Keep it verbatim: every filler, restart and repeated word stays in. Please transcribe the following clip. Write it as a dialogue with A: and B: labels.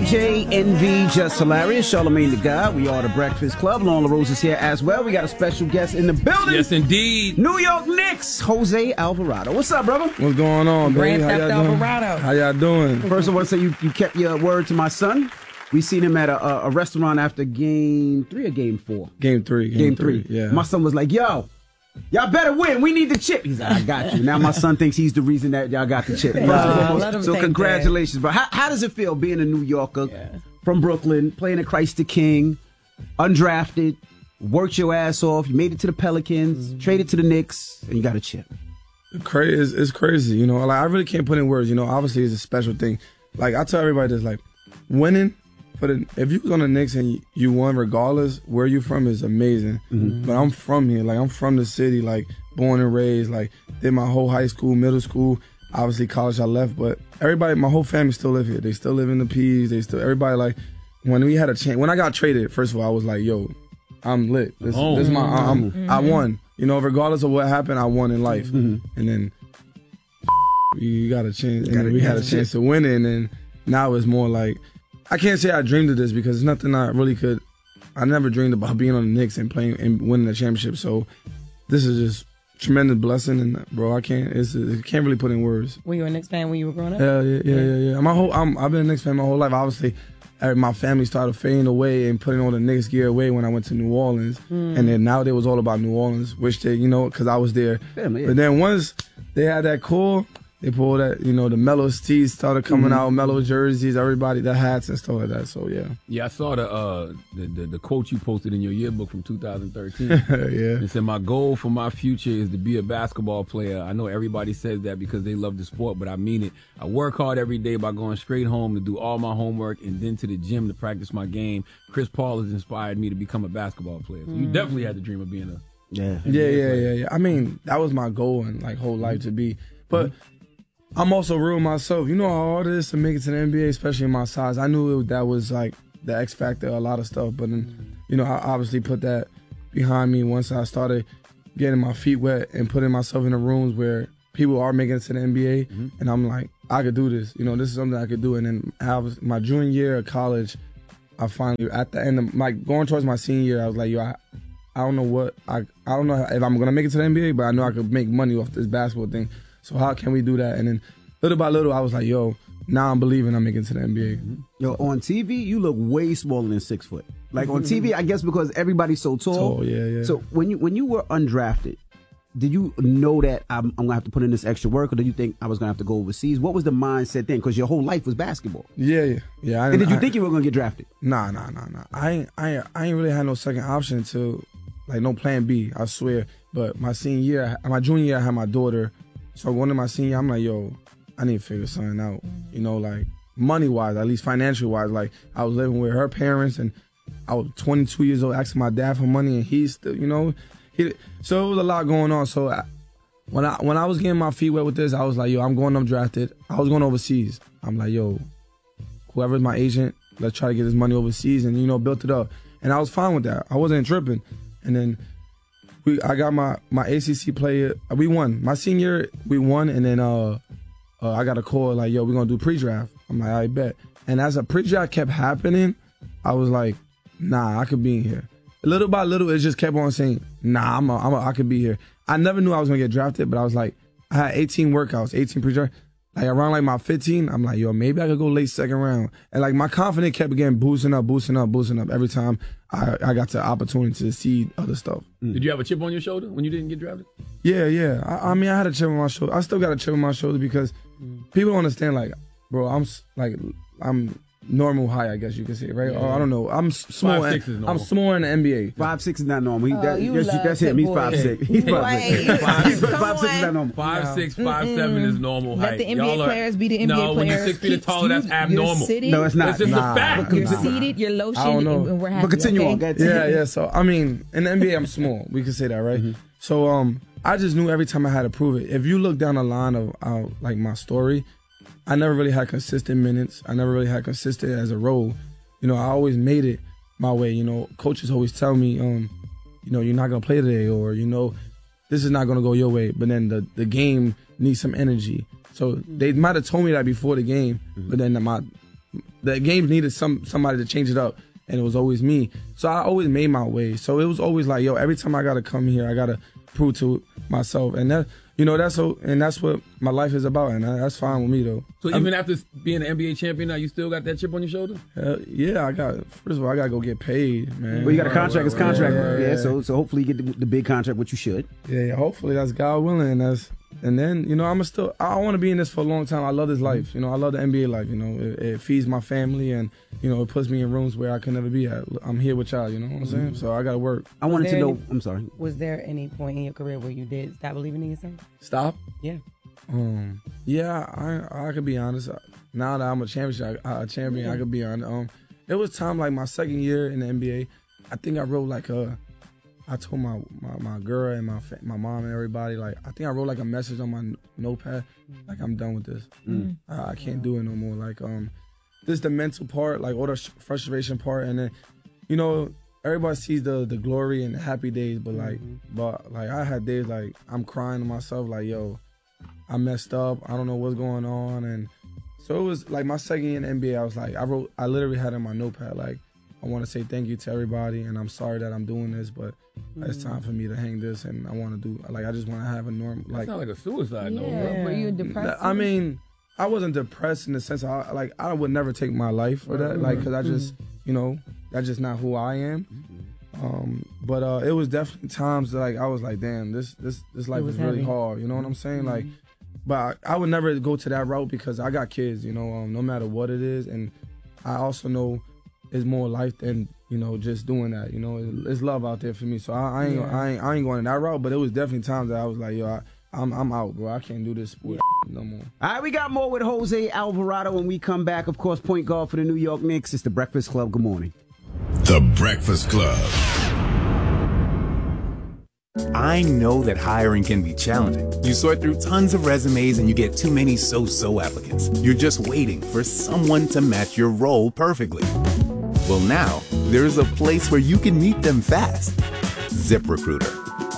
A: J, Envy, Just Hilarious, Charlamagne the God. We are the Breakfast Club. Lon LaRose is here as well. We got a special guest in the building.
B: Yes, indeed.
A: New York Knicks, Jose Alvarado. What's up, brother?
C: What's going on, baby?
D: Grand Theft Alvarado.
C: How y'all doing?
A: First, I want to say you, you kept your word to my son. We seen him at a, a, a restaurant after game three or game four?
C: Game three. Game,
A: Game
C: three.
A: three.
C: Yeah.
A: My son was like, yo, y'all better win. We need the chip. He's like, I got you. Now my son thinks he's the reason that y'all got the chip.
D: Nah, let him
A: so
D: think
A: congratulations. But how, how does it feel being a New Yorker
D: Yeah.
A: from Brooklyn, playing at Christ the King, undrafted, worked your ass off, you made it to the Pelicans,
D: Mm-hmm.
A: traded to the Knicks, and you got a chip?
C: Crazy. It's, it's crazy. You know, like I really can't put in words. You know, obviously it's a special thing. Like I tell everybody this, like winning for the if you was on the Knicks and you, you won, regardless where you from, is amazing. Mm-hmm. But I'm from here. Like I'm from the city. Like born and raised. Like did my whole high school, middle school. Obviously college I left, but everybody, my whole family still live here. They still live in the P's. They still everybody like when we had a chance. When I got traded, first of all, I was like, yo, I'm lit. This,
B: Oh.
C: this is my. I'm,
D: Mm-hmm.
C: I won. You know, regardless of what happened, I won in life.
A: Mm-hmm.
C: And then you got a chance, and then we had a chance to win it. And then now it's more like I can't say I dreamed of this because it's nothing I really could. I never dreamed about being on the Knicks and playing and winning the championship. So this is just tremendous blessing, and bro, I can't. It's I can't really put in words.
D: Were you a Knicks fan when you were growing up?
C: Yeah, yeah, yeah, yeah. yeah. My whole, I'm, I've been a Knicks fan my whole life. Obviously, uh, my family started fading away and putting all the Knicks gear away when I went to New Orleans,
D: Mm.
C: and then now it was all about New Orleans, which they, you know, because I was there.
A: Family, yeah.
C: But then once they had that core, they pulled that, you know, the mellow tees started coming
A: Mm-hmm.
C: out, mellow jerseys, everybody, the hats and stuff like that. So yeah,
B: Yeah, I saw the, uh, the the the quote you posted in your yearbook from two thousand thirteen.
C: yeah.
B: It said, my goal for my future is to be a basketball player. I know everybody says that because they love the sport, but I mean it. I work hard every day by going straight home to do all my homework and then to the gym to practice my game. Chris Paul has inspired me to become a basketball player. So you definitely had the dream of being a...
A: Yeah.
C: Yeah, yeah, yeah, yeah. I mean, that was my goal and like whole life to be. But I'm also real myself. You know how hard it is to make it to the N B A, especially in my size. I knew it, that was like the X factor, a lot of stuff. But then, you know, I obviously put that behind me once I started getting my feet wet and putting myself in the rooms where people are making it to the N B A. Mm-hmm. And I'm like, I could do this. You know, this is something I could do. And then I was my junior year of college, I finally, at the end of my, going towards my senior year, I was like, yo, I, I don't know what, I, I don't know if I'm going to make it to the N B A, but I know I could make money off this basketball thing. So how can we do that? And then little by little, I was like, yo, now I'm believing I'm making it to the N B A.
A: Yo, on T V, you look way smaller than six foot. Like on T V, I guess because everybody's so tall.
C: Tall, yeah, yeah.
A: So when you when you were undrafted, did you know that I'm, I'm gonna have to put in this extra work, or did you think I was gonna have to go overseas? What was the mindset then? Because your whole life was basketball.
C: Yeah, yeah, yeah. I
A: And did you
C: I,
A: think you were gonna get drafted?
C: Nah, nah, nah, nah. I ain't, I ain't, I ain't really had no second option until, like, no plan B, I swear. But my senior year, my junior year, I had my daughter. So going to my senior, I'm like, yo, I need to figure something out. You know, like money-wise, at least financial-wise. Like I was living with her parents, and I was twenty-two years old, asking my dad for money, and he's still, you know, he. So it was a lot going on. So I, when I when I was getting my feet wet with this, I was like, yo, I'm going undrafted. I was going overseas. I'm like, yo, whoever's my agent, let's try to get this money overseas, and you know, built it up. And I was fine with that. I wasn't tripping. And then we, I got my my A C C player. We won my senior. We won, and then uh, uh I got a call like, yo, we're gonna do pre-draft. I'm like, I bet. And as a pre-draft kept happening, I was like, nah, I could be in here. Little by little, it just kept on saying, nah, I'm a, I'm a, I could be here. I never knew I was gonna get drafted, but I was like, I had eighteen workouts, eighteen pre-draft. Like around like my fifteen, I'm like, yo, maybe I could go late second round. And like my confidence kept getting boosting up, boosting up, boosting up every time I, I got the opportunity to see other stuff.
B: Did you have a chip on your shoulder when you didn't get drafted?
C: Yeah, yeah. I, I mean, I had a chip on my shoulder. I still got a chip on my shoulder because people don't understand, like, bro, I'm s- like, I'm normal height, I guess you can say, right? Or I don't know. I'm s- small.
B: Five, six
C: in,
B: is
C: I'm
B: normal.
C: small in the N B A.
A: Five six is not normal. He,
D: Oh,
A: that,
D: you
A: that's,
D: love
A: that's him.
D: that
A: He's
D: boy.
A: five six. He's five six.
D: Wait.
A: Five,
D: Come
A: five six is not
D: on.
A: normal.
B: Five,
D: No.
B: six, five, seven is normal
D: Let
B: height.
D: the N B A
B: Y'all are-
D: players be the N B A
B: no, when you're
D: players.
B: six feet
D: Keep-
B: taller, that's
D: you-
B: abnormal.
D: You're sitting,
A: No, it's not.
B: It's just
C: Nah.
B: a fact.
D: You're
A: Nah.
D: seated, you're lotioned,
C: I don't know.
D: and we're happy.
A: But continue
D: okay?
A: on. That's
C: Yeah, yeah. So I mean, in the N B A, I'm small. We can say that, right?
A: Mm-hmm.
C: So um, I just knew every time I had to prove it. If you look down the line of uh, like my story, I never really had consistent minutes. I never really had consistent as a role. You know, I always made it my way. You know, coaches always tell me, um, you know, you're not gonna play today, or you know, this is not gonna go your way. But then the the game needs some energy. So they might have told me that before the game, but then my the game needed some somebody to change it up, and it was always me. So I always made my way. So it was always like, yo, every time I gotta come here, I gotta prove to myself, and that, you know, that's so, and that's what my life is about, and that's fine with me though.
B: So
C: I'm,
B: even after being an N B A champion, now you still got that chip on your shoulder?
C: uh, yeah, I got. First of all, I gotta go get paid, man.
A: Well, you got a contract. It's contract.
C: Right, right,
A: yeah.
C: right.
A: So so hopefully you get the, the big contract, which you should.
C: Yeah, yeah, hopefully that's God willing. That's and then you know I'm still. I want to be in this for a long time. I love this life. You know, I love the N B A life. You know, it, it feeds my family, and you know, it puts me in rooms where I could never be at. I'm here with y'all. You know what I'm saying? So I gotta work.
A: I wanted to
D: there
A: know.
D: any-
A: I'm sorry.
D: Was there any point in your career where you did stop believing in yourself?
C: Stop.
D: Yeah.
C: Um. Yeah, I I could be honest. Now that I'm a champion, a champion,
D: Yeah.
C: I could be honest. Um, it was time like my second year in the N B A. I think I wrote like a. I told my, my, my girl and my fa- my mom and everybody, like, I think I wrote like a message on my n- notepad, like, I'm done with this.
A: Mm.
C: I, I can't do it no more. Like, um, this is the mental part, like all the sh- frustration part, and then, you know, everybody sees the the glory and the happy days, but like, but like I had days like I'm crying to myself, like, yo, I messed up. I don't know what's going on, and so it was like my second year in the N B A. I was like, I wrote, I literally had in my notepad like, I want to say thank you to everybody, and I'm sorry that I'm doing this, but it's time for me to hang this, and I want to do, like, I just want to have a normal,
B: That's
C: like,
B: not like a suicide note,
D: Yeah.
B: bro.
D: Were you depressed?
C: I mean, I wasn't depressed in the sense, I, like, I would never take my life for that, like, because I just, you know, that's just not who I am. Um, but uh, it was definitely times that, like, I was like, damn, this this this life
D: was
C: is really
D: heavy.
C: hard, you know what I'm saying? Like, but I, I would never go to that route because I got kids, you know, um, no matter what it is, and I also know it's more life than, you know, just doing that. You know, it's love out there for me. So I, I ain't,
D: Yeah.
C: I ain't, I ain't going that route. But it was definitely times that I was like, yo, I, I'm, I'm out, bro. I can't do this sport no more.
A: All right, we got more with Jose Alvarado when we come back. Of course, point guard for the New York Knicks. It's the Breakfast Club. Good morning.
E: The Breakfast Club.
F: I know that hiring can be challenging. You sort through tons of resumes and you get too many so-so applicants. You're just waiting for someone to match your role perfectly. Well, now, there's a place where you can meet them fast. ZipRecruiter.